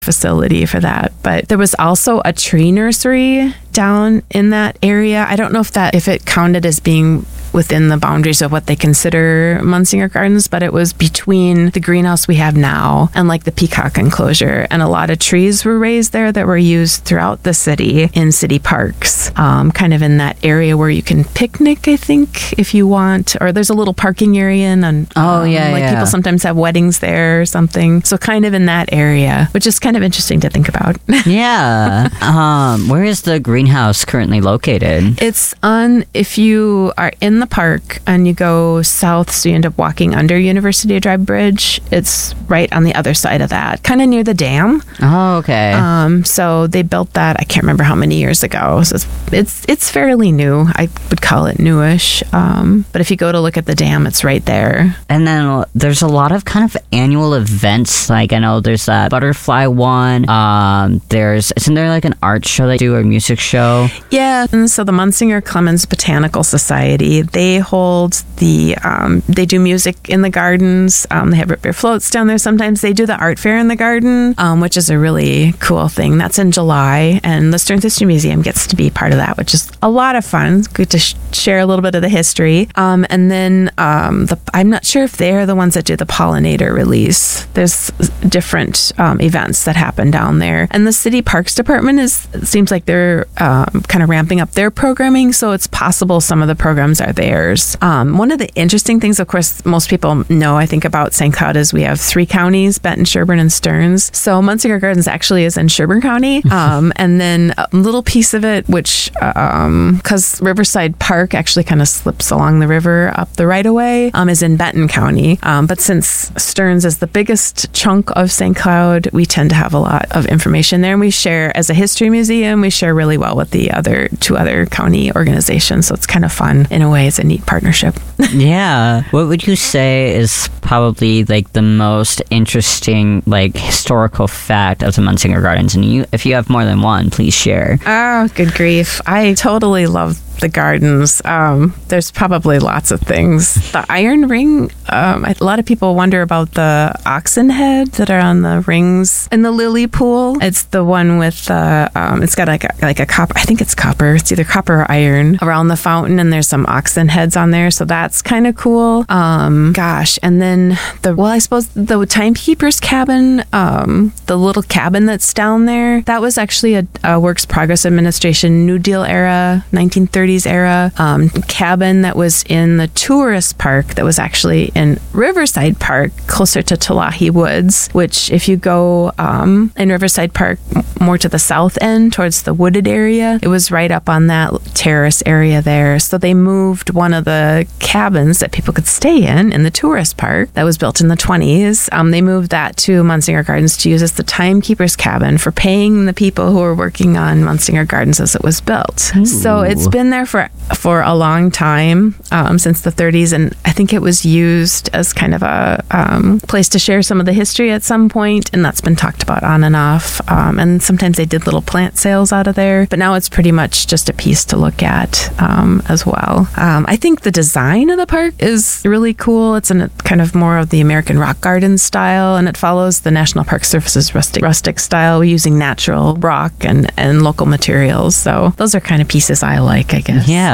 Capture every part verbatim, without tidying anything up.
facility for that. But there was also a tree nursery down in that area. I don't know if that if it counted as being within the boundaries of what they consider Munsinger Gardens, but it was between the greenhouse we have now and like the peacock enclosure. And a lot of trees were raised there that were used throughout the city in city parks, um, kind of in that area where you can picnic, I think, if you want. Or there's a little parking area and um, oh yeah, like yeah. people sometimes have weddings there or something. So kind of in that area, which is kind of interesting to think about. Yeah. Um, where is the greenhouse currently located? It's on, if you are in the park and you go south, so you end up walking under University Drive Bridge, it's right on the other side of that, kind of near the dam. Oh, okay. Um, so they built that, I can't remember how many years ago. So it's it's, it's fairly new. I would call it newish. Um, but if you go to look at the dam, it's right there. And then there's a lot of kind of annual events. Like I know there's that butterfly one. Um, there's, isn't there like an art show they do or a music show? Yeah. And so the Munsinger Clemens Botanical Society, they hold the, um, they do music in the gardens. Um, they have root beer floats down there. Sometimes they do the art fair in the garden, um, which is a really cool thing. That's in July. And the Stearns History Museum gets to be part of that, which is a lot of fun. Good to sh- share a little bit of the history. Um, and then um, the, I'm not sure if they're the ones that do the pollinator release. There's different um, events that happen down there. And the City Parks Department is, it seems like they're um, kind of ramping up their programming. So it's possible some of the programs are theirs. Um, one of the interesting things, of course, most people know, I think, about Saint Cloud is we have three counties, Benton, Sherburne, and Stearns. So Munsinger Gardens actually is in Sherburne County. Um, and then a little piece of it, which, because um, Riverside Park actually kind of slips along the river up the right-of-way, um, is in Benton County. Um, but since Stearns is the biggest chunk of Saint Cloud, we tend to have a lot of information there. And we share, as a history museum, we share really well with the other two other county organizations. So it's kind of fun in a way. It's a neat partnership. Yeah. What would you say is probably like the most interesting like historical fact of the Munsinger Gardens? And you, if you have more than one, please share. Oh, good grief. I totally love the gardens. Um, there's probably lots of things. The iron ring, um, a lot of people wonder about the oxen head that are on the rings in the lily pool. It's the one with, uh, um, it's got like a, like a copper, I think it's copper. It's either copper or iron around the fountain, and there's some oxen heads on there. So that's kind of cool. Um, gosh. And then the, well, I suppose the timekeeper's cabin, um, the little cabin that's down there, that was actually a, a Works Progress Administration New Deal era, nineteen thirties era um, cabin that was in the tourist park that was actually in Riverside Park, closer to Talahi Woods, which if you go um, in Riverside Park more to the south end towards the wooded area, it was right up on that terrace area there. So they moved one of the cabins that people could stay in in the tourist park that was built in the twenties. Um, they moved that to Munsinger Gardens to use as the timekeeper's cabin for paying the people who were working on Munsinger Gardens as it was built. Ooh. So it's been there for for a long time, um, since the thirties, and I think it was used as kind of a um, place to share some of the history at some point, and that's been talked about on and off. Um, and sometimes they did little plant sales out of there, but now it's pretty much just a piece to look at um, as well. Um, I think the design of the park is really cool. It's in a kind of more of the American rock garden style, and it follows the National Park Service's rustic rustic style, using natural rock and, and local materials. So those are kind of pieces I like, I guess. Yeah.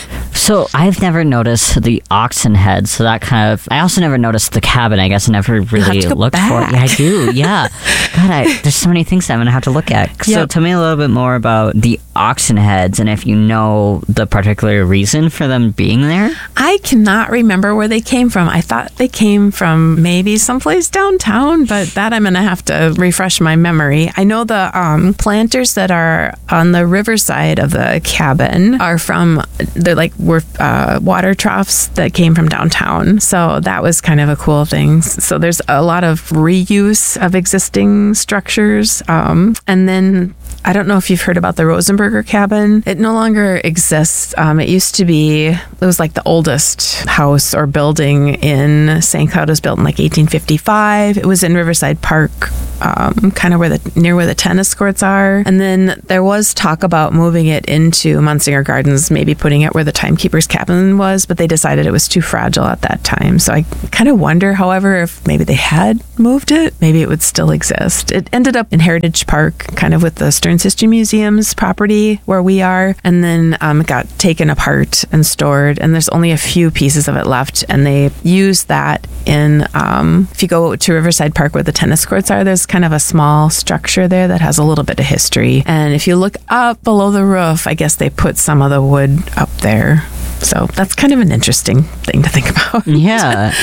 So I've never noticed the oxen head, so that kind of, I also never noticed the cabin. I guess I never really looked back. for it. Yeah, I do. Yeah. God, I, there's so many things I'm going to have to look at. So yep. Tell me a little bit more about the oxen heads, and if you know the particular reason for them being there. I cannot remember where they came from. I thought they came from maybe someplace downtown, but that I'm going to have to refresh my memory. I know the um, planters that are on the riverside of the cabin are from, they're like were uh, water troughs that came from downtown. So that was kind of a cool thing. So there's a lot of reuse of existing structures. Um, and then I don't know if you've heard about the Rosenberger cabin. It no longer exists. Um, it used to be, it was like the oldest house or building in Saint Cloud. It was built in like eighteen fifty-five. It was in Riverside Park um, kind of where the near where the tennis courts are. And then there was talk about moving it into Munsinger Gardens, maybe putting it where the timekeeper's cabin was, but they decided it was too fragile at that time. So I kind of wonder, however, if maybe they had moved it, maybe it would still exist. It ended up in Heritage Park, kind of with the Stearns History Museum's property where we are, and then um, it got taken apart and stored, and there's only a few pieces of it left, and they use that in, um, if you go to Riverside Park where the tennis courts are, there's kind of a small structure there that has a little bit of history, and if you look up below the roof, I guess they put some of the wood up there. So that's kind of an interesting thing to think about. Yeah.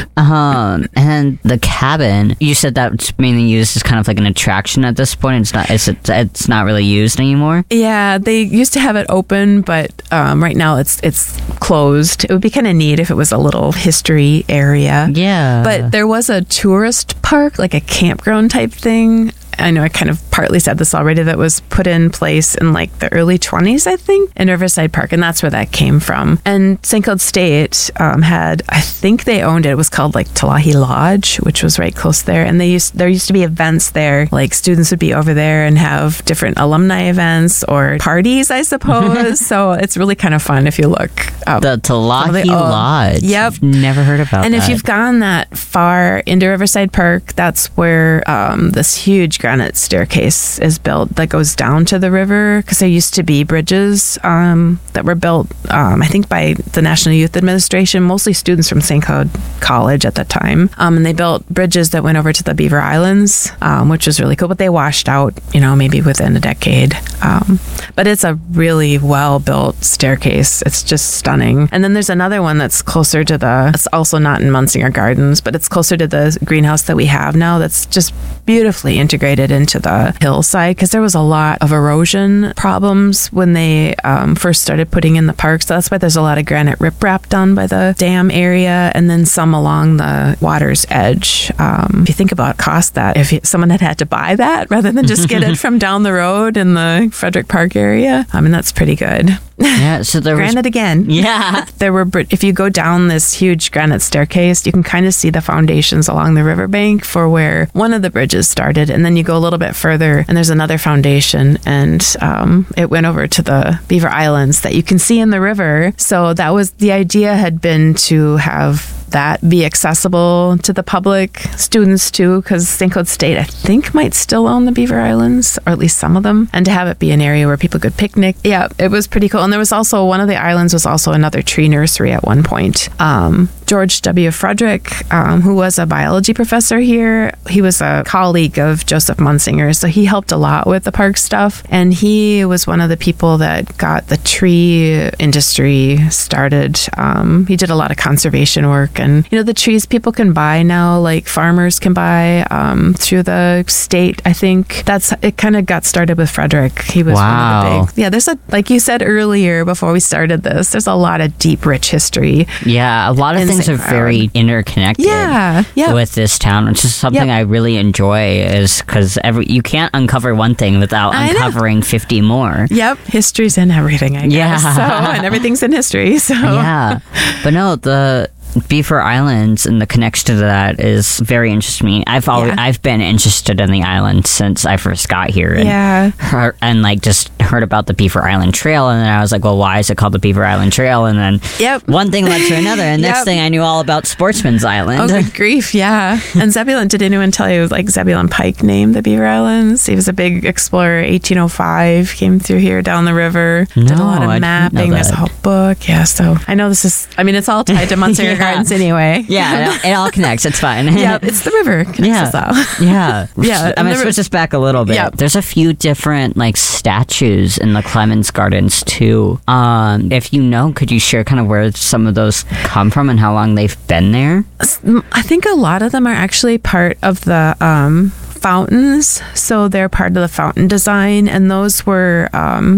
Um, and the cabin, you said that's mainly used as kind of like an attraction at this point. It's not. It's it's not really used anymore. Yeah, they used to have it open, but um, right now it's it's closed. It would be kind of neat if it was a little history area. Yeah. But there was a tourist park, like a campground type thing. I know I kind of partly said this already, that was put in place in like the early twenties, I think, in Riverside Park, and that's where that came from. And Saint Cloud State um, had, I think they owned it. It was called like Talahi Lodge, which was right close there. And they used there used to be events there, like students would be over there and have different alumni events or parties, I suppose. So it's really kind of fun if you look up. The Talahi oh, Lodge. Yep. I've never heard about and that. And if you've gone that far into Riverside Park, that's where um, this huge granite staircase is built that goes down to the river, because there used to be bridges um, that were built, um, I think, by the National Youth Administration, mostly students from Saint Cloud College at the time. Um, and they built bridges that went over to the Beaver Islands, um, which was really cool, but they washed out, you know, maybe within a decade. Um, but it's a really well-built staircase. It's just stunning. And then there's another one that's closer to the, it's also not in Munsinger Gardens, but it's closer to the greenhouse that we have now, that's just beautifully integrated into the hillside, because there was a lot of erosion problems when they um, first started putting in the park. So that's why there's a lot of granite riprap done by the dam area, and then some along the water's edge. Um, if you think about cost, that if someone had had to buy that rather than just get it from down the road in the Frederick Park area, I mean, that's pretty good. Yeah, so there granite was, again. Yeah. There were, if you go down this huge granite staircase, you can kind of see the foundations along the riverbank for where one of the bridges started. And then you go a little bit further and there's another foundation, and um, it went over to the Beaver Islands that you can see in the river. So that was, the idea had been to have that be accessible to the public, students too, because Saint Cloud State, I think, might still own the Beaver Islands, or at least some of them, and to have it be an area where people could picnic. Yeah, it was pretty cool. And there was also, one of the islands was also another tree nursery at one point. Um, George W. Frederick, um, who was a biology professor here, he was a colleague of Joseph Munsinger, so he helped a lot with the park stuff, and he was one of the people that got the tree industry started. Um, he did a lot of conservation work, and you know, the trees people can buy now, like farmers can buy um, through the state, I think. That's, it kind of got started with Frederick. He was wow. one of the big, yeah, there's a, like you said earlier before we started this, there's a lot of deep, rich history. Yeah, a lot of things are very interconnected yeah, yeah. with this town, which is something yep. I really enjoy, is because every you can't uncover one thing without I uncovering know. fifty more. Yep, history's in everything, I guess. Yeah. So, and everything's in history, so. Yeah, but no, the Beaver Islands and the connection to that is very interesting to me. I've always, yeah. I've been interested in the island since I first got here. And yeah. Heard, and like just heard about the Beaver Island Trail, and then I was like, well, why is it called the Beaver Island Trail? And then yep. one thing led to another, and yep. next thing I knew all about Sportsman's Island. Oh, good grief, yeah. And Zebulon, did anyone tell you, like, Zebulon Pike named the Beaver Islands? He was a big explorer, eighteen oh five, came through here down the river, no, did a lot of I mapping. There's a whole book, yeah. So I know this is, I mean, it's all tied to Munsinger yeah. Gardens anyway. Yeah, it, it all connects. It's fine. Yeah, it's the river connects yeah. us all. Yeah. Yeah. I'm going to switch this back a little bit. Yep. There's a few different like statues in the Clemens Gardens too. Um, if you know, could you share kind of where some of those come from and how long they've been there? I think a lot of them are actually part of the um, fountains. So they're part of the fountain design, and those were um,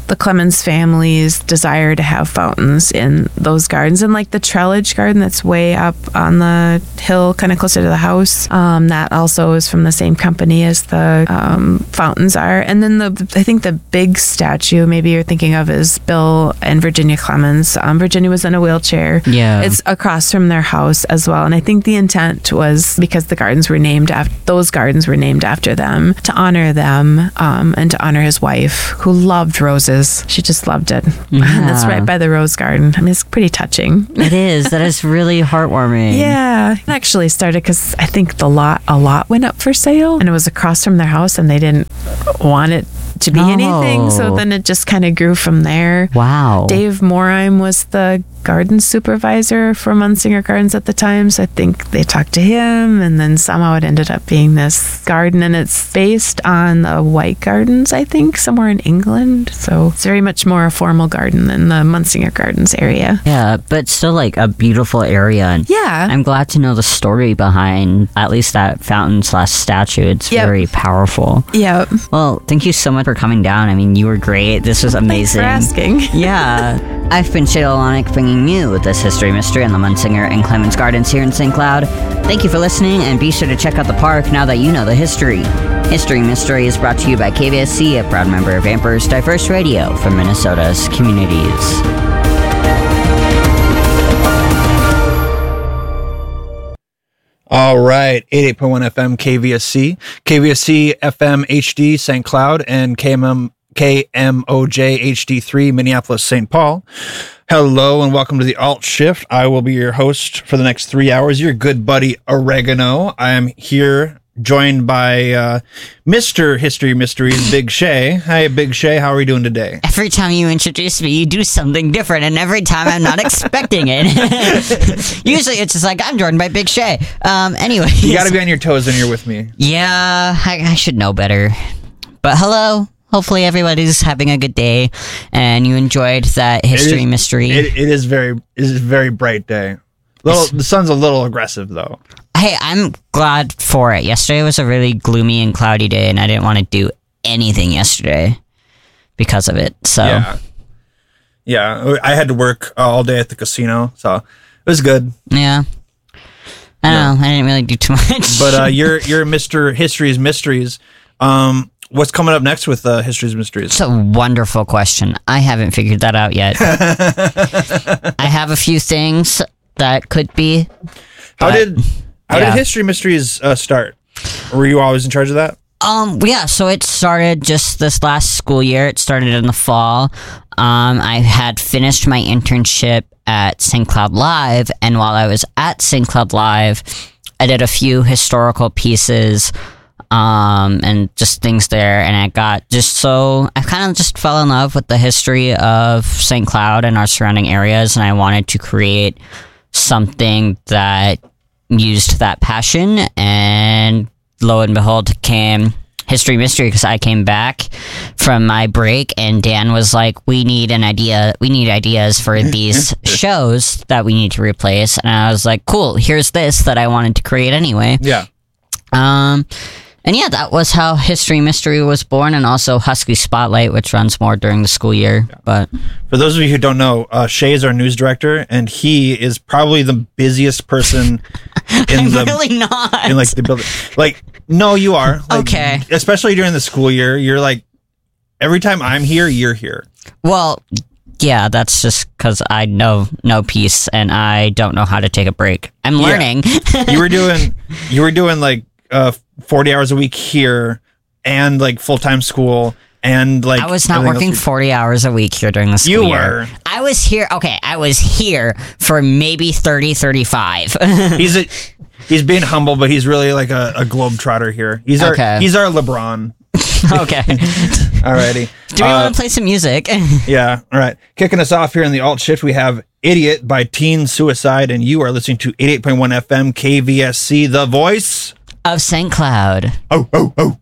the Clemens family's desire to have fountains in those gardens. And like the Trelledge Garden that's way up on the hill, kind of closer to the house, um, that also is from the same company as the um, fountains are. And then the I think the big statue maybe you're thinking of is Bill and Virginia Clemens. Um, Virginia was in a wheelchair. Yeah. It's across from their house as well. And I think the intent was because the gardens were named after, those gardens were named after them, to honor them um, and to honor his wife, who loved roses. She just loved it. Yeah. And it's right by the rose garden. I mean, it's pretty touching. It is. That is really heartwarming. Yeah. It actually started because I think the lot, a lot went up for sale and it was across from their house and they didn't want it to be Oh. anything. So then it just kind of grew from there. Wow. Dave Morheim was the garden supervisor for Munsinger Gardens at the time. So I think they talked to him and then somehow it ended up being this garden, and it's based on the White Gardens, I think, somewhere in England. So it's very much more a formal garden than the Munsinger Gardens area. Yeah, but still like a beautiful area. And Yeah. I'm glad to know the story behind at least that fountain slash statue. It's Yep. very powerful. Yeah. Well, thank you so much for coming down. I mean, you were great. This was Thanks amazing. for asking. Yeah. I've been Shayla Lonick, bringing you this history mystery on the Munsinger and Clemens Gardens here in Saint Cloud. Thank you for listening, and be sure to check out the park now that you know the history. History Mystery is brought to you by K V S C, a proud member of Amper's Diverse Radio for Minnesota's communities. All right, eighty-eight point one F M K V S C, K V S C F M H D Saint Cloud, and K M M K M O J H D three Minneapolis Saint Paul. Hello and welcome to the Alt Shift. I will be your host for the next three hours. Your good buddy Oregano. I am here joined by uh, Mister History Mysteries, Big Shay. Hi, Big Shay. How are we doing today? Every time you introduce me, you do something different, and every time I'm not expecting it. Usually it's just like, I'm joined by Big Shay. Um, anyway. You got to be on your toes when you're with me. Yeah, I, I should know better. But hello. Hopefully everybody's having a good day, and you enjoyed that history It is- mystery. It, it is very, it is a very bright day. Little, the sun's a little aggressive though. Hey, I'm glad for it. Yesterday was a really gloomy and cloudy day, and I didn't want to do anything yesterday because of it. So Yeah. Yeah. I had to work uh, all day at the casino, so it was good. yeah. I don't know. I didn't really do too much. But uh, you're you're Mister History's Mysteries. Um, what's coming up next with uh, History's Mysteries? It's a wonderful question. I haven't figured that out yet. I have a few things that could be. How but- did how yeah. did History Mysteries uh, start? Were you always in charge of that? Um, yeah, so it started just this last school year. It started in the fall. Um, I had finished my internship at Saint Cloud Live, and while I was at Saint Cloud Live, I did a few historical pieces, um, and just things there, and I got just so, I kind of just fell in love with the history of Saint Cloud and our surrounding areas, and I wanted to create something that used that passion, and lo and behold came History Mystery, because I came back from my break and Dan was like, we need an idea, we need ideas for these shows that we need to replace, and I was like, cool, here's this that I wanted to create anyway. Yeah. Um, and yeah, that was how History Mystery was born, and also Husky Spotlight, which runs more during the school year. Yeah. But for those of you who don't know, uh, Shay is our news director, and he is probably the busiest person in I'm the really not in like the building. Like, no, you are. Like, okay. Especially during the school year, you're like, every time I'm here, you're here. Well, yeah, that's just because I know no peace and I don't know how to take a break. I'm learning. Yeah. you were doing, you were doing like uh, forty hours a week here, and like full time school, and like I was not working forty hours a week here during the school you year. were. I was here. Okay, I was here for maybe thirty, thirty-five. he's a, he's being humble, but he's really like a, a globetrotter here. He's our, okay. he's our LeBron. Okay. Alrighty. Do we uh, want to play some music? Yeah. All right. Kicking us off here in the Alt Shift, we have Idiot by Teen Suicide, and you are listening to eighty-eight point one F M K V S C, the voice of Saint Cloud. Oh, oh, oh.